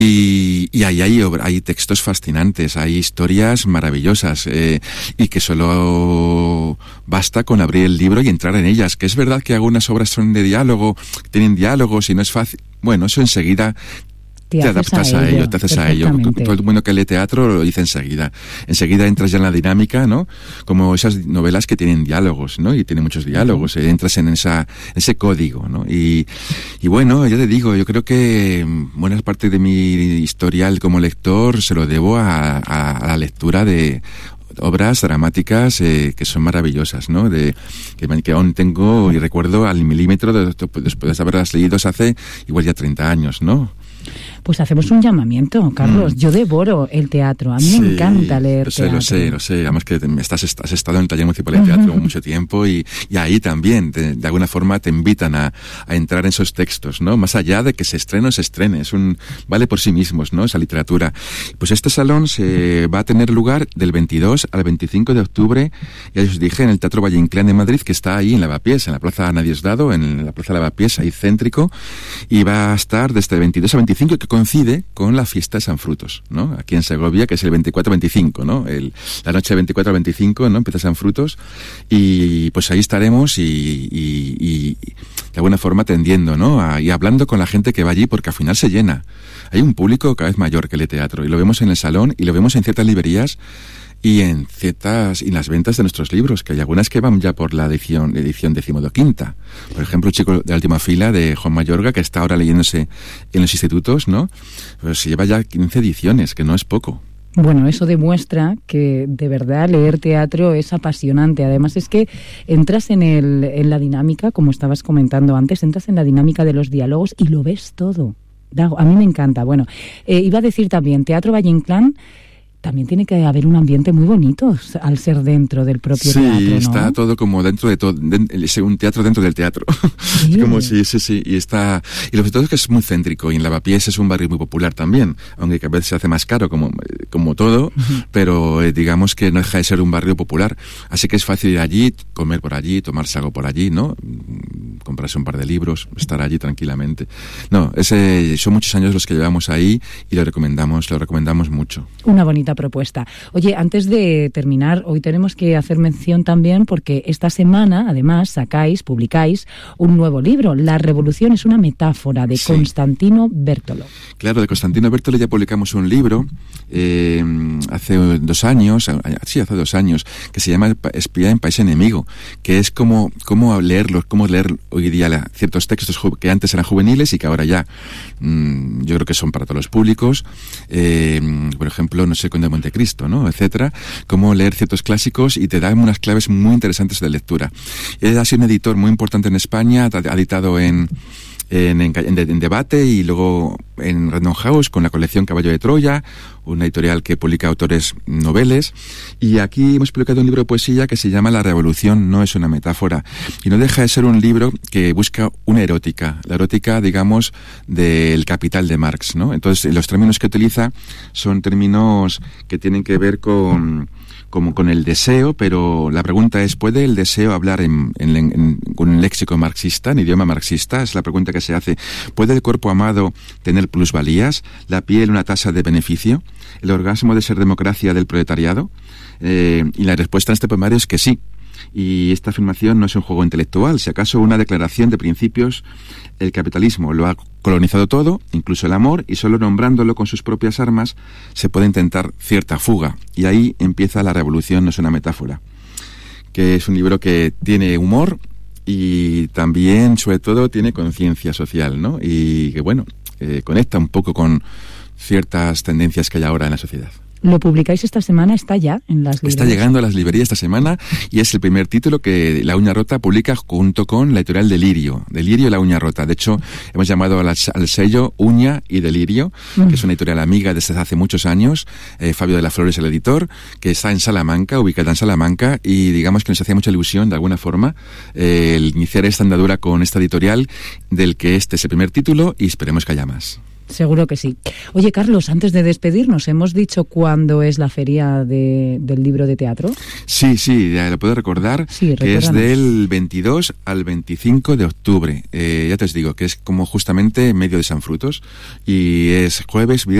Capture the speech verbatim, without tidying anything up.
Y, y ahí hay, obra, hay textos fascinantes, hay historias maravillosas, eh, y que solo basta con abrir el libro y entrar en ellas. Que es verdad que algunas obras son de diálogo, tienen diálogos y no es fácil. Bueno, eso enseguida te, te adaptas a, a ello, ello, te haces a ello. Todo el mundo que lee teatro lo dice enseguida. Enseguida entras ya en la dinámica, ¿no? Como esas novelas que tienen diálogos, ¿no? Y tienen muchos diálogos, uh-huh. Entras en esa ese código, ¿no? Y, y bueno, ya te digo, yo creo que buena parte de mi historial como lector se lo debo a, a, a la lectura de obras dramáticas eh, que son maravillosas, ¿no? De que, que aún tengo y recuerdo al milímetro de, después de haberlas leído hace igual ya treinta años, ¿no? Pues hacemos un llamamiento, Carlos. Mm. Yo devoro el teatro. A mí sí, me encanta leer lo sé, teatro. Lo sé, lo sé. Además que estás, has estado en el taller municipal de teatro uh-huh. mucho tiempo y, y ahí también, te, de alguna forma, te invitan a, a entrar en esos textos, ¿no? Más allá de que se estrene o se estrene. Es un, vale por sí mismos, ¿no? Esa literatura. Pues este salón se va a tener lugar del veintidós al veinticinco de octubre, ya os dije, en el Teatro Valle Inclán de Madrid, que está ahí en Lavapiés, en la Plaza Ana Diosdado, en la Plaza Lavapiés, ahí céntrico, y va a estar desde el veintidós al veinticinco, que coincide con la fiesta de San Frutos, ¿no? Aquí en Segovia, que es el veinticuatro veinticinco, ¿no? El, la noche del veinticuatro al veinticinco, ¿no? Empieza San Frutos y pues ahí estaremos y, y, y de alguna forma atendiendo, ¿no? A, y hablando con la gente que va allí, porque al final se llena. Hay un público cada vez mayor que lee teatro y lo vemos en el salón y lo vemos en ciertas librerías y en ciertas, y en las ventas de nuestros libros, que hay algunas que van ya por la edición, edición decimoquinta. Por ejemplo, el chico de la última fila de Juan Mayorga, que está ahora leyéndose en los institutos, ¿no? Pues se lleva ya quince ediciones, que no es poco. Bueno, eso demuestra que de verdad leer teatro es apasionante. Además es que entras en el, en la dinámica, como estabas comentando antes, entras en la dinámica de los diálogos y lo ves todo. A mí me encanta. Bueno, eh, iba a decir también, Teatro Valle Inclán, también tiene que haber un ambiente muy bonito al ser dentro del propio sí, teatro, ¿no? Sí, está todo como dentro de todo, de, es un teatro dentro del teatro. Sí. Es como sí, sí, sí, y está, y lo que todo es que es muy céntrico, y en Lavapiés es un barrio muy popular también, aunque a veces se hace más caro como, como todo, uh-huh. pero eh, digamos que no deja de ser un barrio popular, así que es fácil ir allí, comer por allí, tomarse algo por allí, ¿no? Comprarse un par de libros, estar allí tranquilamente. No, ese, son muchos años los que llevamos ahí y lo recomendamos, lo recomendamos mucho. Una bonita propuesta. Oye, antes de terminar, hoy tenemos que hacer mención también porque esta semana, además, sacáis, publicáis un nuevo libro, La Revolución es una metáfora, de sí. Constantino Bertolo. Claro, de Constantino Bertolo ya publicamos un libro eh, hace dos años, sí, hace dos años, que se llama Espía en País Enemigo, que es como, cómo leerlos, cómo leer hoy día la, ciertos textos que antes eran juveniles y que ahora ya mmm, yo creo que son para todos los públicos. Eh, por ejemplo, no sé, de Montecristo, ¿no? Etcétera, cómo leer ciertos clásicos y te dan unas claves muy interesantes de lectura. Él ha sido un editor muy importante en España, ha editado en En, en, en Debate y luego en Random House con la colección Caballo de Troya, una editorial que publica autores noveles, y aquí hemos publicado un libro de poesía que se llama La Revolución no es una metáfora, y no deja de ser un libro que busca una erótica, la erótica, digamos, del Capital de Marx, ¿no? Entonces, los términos que utiliza son términos que tienen que ver con como con el deseo, pero la pregunta es, ¿puede el deseo hablar en, en, en, con un léxico marxista, en idioma marxista? Es la pregunta que se hace. ¿Puede el cuerpo amado tener plusvalías? ¿La piel una tasa de beneficio? ¿El orgasmo de ser democracia del proletariado? Eh, y la respuesta en este poemario es que sí. Y esta afirmación no es un juego intelectual, si acaso una declaración de principios. El capitalismo lo ha colonizado todo, incluso el amor, y solo nombrándolo con sus propias armas se puede intentar cierta fuga. Y ahí empieza La Revolución no es una metáfora, que es un libro que tiene humor y también, sobre todo, tiene conciencia social, ¿no? Y que, bueno, eh, conecta un poco con ciertas tendencias que hay ahora en la sociedad. Lo publicáis esta semana, está ya en las librerías. Está llegando a las librerías esta semana y es el primer título que La Uña Rota publica junto con la editorial Delirio. Delirio y La Uña Rota. De hecho, hemos llamado al, al sello Uña y Delirio, mm. que es una editorial amiga desde hace muchos años. Eh, Fabio de la Flor es el editor, que está en Salamanca, ubicada en Salamanca, y digamos que nos hacía mucha ilusión, de alguna forma, eh, el iniciar esta andadura con esta editorial, del que este es el primer título y esperemos que haya más. Seguro que sí. Oye, Carlos, antes de despedirnos, ¿hemos dicho cuándo es la feria de, del libro de teatro? Sí, sí, ya lo puedo recordar, sí, que es del veintidós al veinticinco de octubre. Eh, ya te os digo que es como justamente medio de San Frutos, y es jueves, viernes